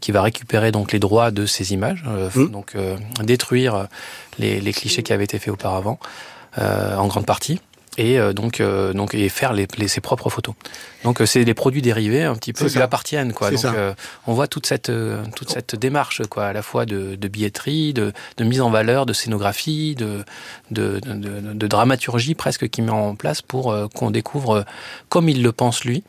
qui va récupérer donc les droits de ces images, donc détruire les clichés qui avaient été faits auparavant, en grande partie. Et donc faire ses propres photos. Donc c'est des produits dérivés un petit peu qui lui appartiennent, quoi. Donc on voit toute cette démarche, quoi, à la fois de billetterie, de mise en valeur, de scénographie, de dramaturgie presque qu'il met en place pour qu'on découvre comme il le pense lui.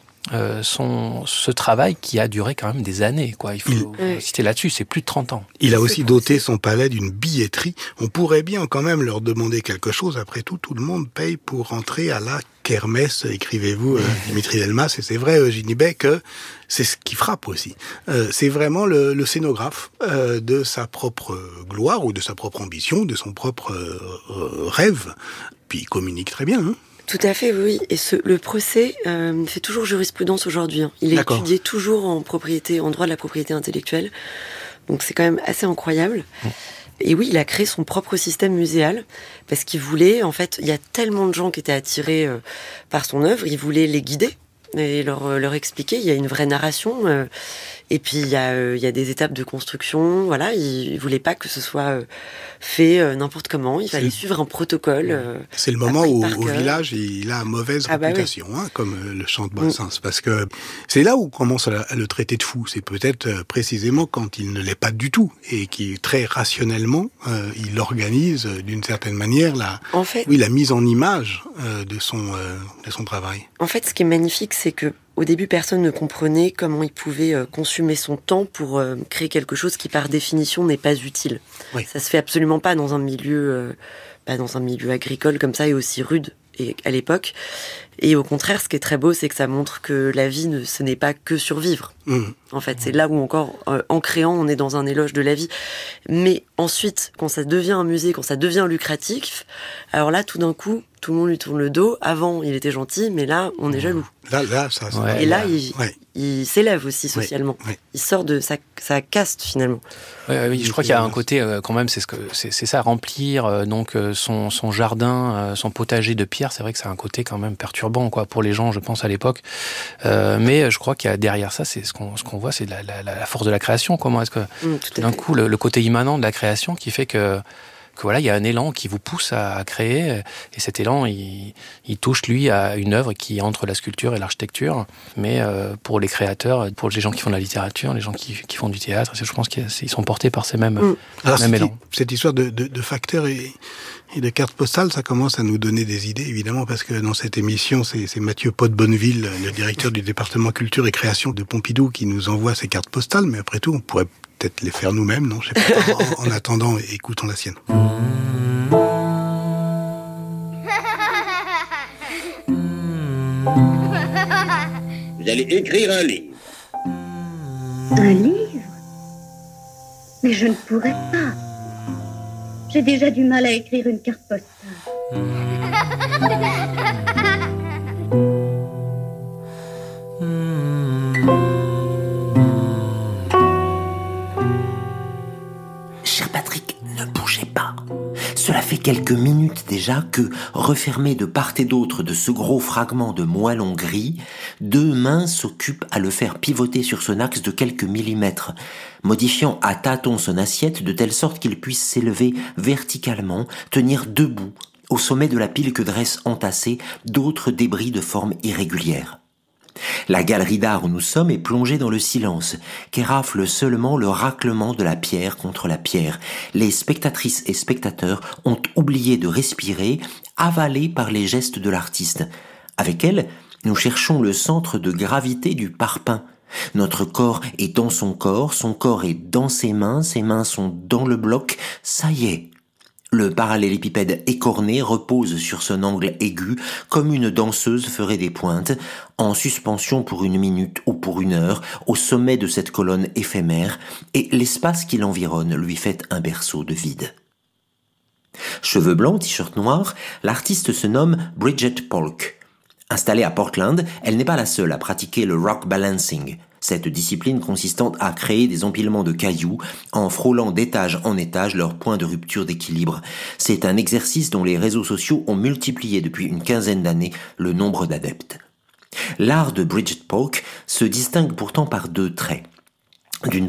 Ce travail qui a duré quand même des années, quoi. Il faut insister là-dessus, c'est plus de 30 ans. Il a aussi doté son palais d'une billetterie. On pourrait bien quand même leur demander quelque chose. Après tout le monde paye pour entrer à la kermesse, écrivez-vous, Dimitri Delmas, et c'est vrai, Eugénie Bey, que c'est ce qui frappe aussi. C'est vraiment le scénographe de sa propre gloire ou de sa propre ambition, de son propre rêve. Puis il communique très bien, hein. Tout à fait, oui. Et le procès fait toujours jurisprudence aujourd'hui. Il est étudié toujours en droit de la propriété intellectuelle. Donc c'est quand même assez incroyable. Et oui, il a créé son propre système muséal parce qu'il voulait, en fait, il y a tellement de gens qui étaient attirés par son œuvre, il voulait les guider et leur expliquer. Il y a une vraie narration. Et puis il y a des étapes de construction. Voilà, il voulait pas que ce soit fait n'importe comment. Il fallait suivre un protocole. C'est le moment où au village il a mauvaise réputation, hein, comme le chant de Brassens, parce que c'est là où commence à le traiter de fou. C'est peut-être précisément quand il ne l'est pas du tout et qui très rationnellement il organise d'une certaine manière la mise en image de son travail. En fait, ce qui est magnifique, c'est que au début, personne ne comprenait comment il pouvait consumer son temps pour créer quelque chose qui, par définition, n'est pas utile. Oui. Ça se fait absolument pas dans un milieu agricole comme ça et aussi rude à l'époque. Et au contraire, ce qui est très beau, c'est que ça montre que la vie, ce n'est pas que survivre. En fait, c'est là où encore, en créant, on est dans un éloge de la vie. Mais ensuite, quand ça devient un musée, quand ça devient lucratif, alors là, tout d'un coup, tout le monde lui tourne le dos. Avant, il était gentil, mais là, on est jaloux. Et là, il s'élève aussi socialement. Oui. Il sort de sa caste, finalement. Oui, je crois qu'il y a un côté, quand même, c'est ça, remplir son jardin, son potager de pierre. C'est vrai que c'est un côté quand même perturbant, quoi, pour les gens, je pense, à l'époque. Mais je crois qu'il y a derrière ça, c'est ce qu'on voit, c'est la force de la création. Comment est-ce que, d'un coup, le côté immanent de la création qui fait que voilà, il y a un élan qui vous pousse à créer, et cet élan, il touche, lui, à une œuvre qui est entre la sculpture et l'architecture, mais pour les créateurs, pour les gens qui font de la littérature, les gens qui font du théâtre, je pense qu'ils sont portés par ces mêmes élans. Cette histoire de facteurs et de cartes postales, ça commence à nous donner des idées, évidemment, parce que dans cette émission, c'est Mathieu Pot-Bonneville, le directeur du département culture et création de Pompidou, qui nous envoie ces cartes postales, mais après tout, on pourrait peut-être les faire nous-mêmes, non ? Je sais pas. En attendant, écoutons la sienne. Vous allez écrire un livre. Un livre ? Mais je ne pourrais pas. J'ai déjà du mal à écrire une carte postale. Cher Patrick, ne bougez pas. Cela fait quelques minutes déjà que, refermé de part et d'autre de ce gros fragment de moellon gris, deux mains s'occupent à le faire pivoter sur son axe de quelques millimètres, modifiant à tâtons son assiette de telle sorte qu'il puisse s'élever verticalement, tenir debout, au sommet de la pile que dressent entassés d'autres débris de forme irrégulière. La galerie d'art où nous sommes est plongée dans le silence, qu'érafle seulement le raclement de la pierre contre la pierre. Les spectatrices et spectateurs ont oublié de respirer, avalés par les gestes de l'artiste. Avec elle, nous cherchons le centre de gravité du parpaing. Notre corps est dans son corps est dans ses mains sont dans le bloc, ça y est. Le parallélépipède écorné repose sur son angle aigu comme une danseuse ferait des pointes, en suspension pour 1 minute ou pour 1 heure au sommet de cette colonne éphémère, et l'espace qui l'environne lui fait un berceau de vide. Cheveux blancs, t-shirt noir, l'artiste se nomme Bridget Polk. Installée à Portland, elle n'est pas la seule à pratiquer le rock balancing, cette discipline consistant à créer des empilements de cailloux en frôlant d'étage en étage leur point de rupture d'équilibre. C'est un exercice dont les réseaux sociaux ont multiplié depuis une 15aine d'années le nombre d'adeptes. L'art de Bridget Polk se distingue pourtant par 2 traits. D'une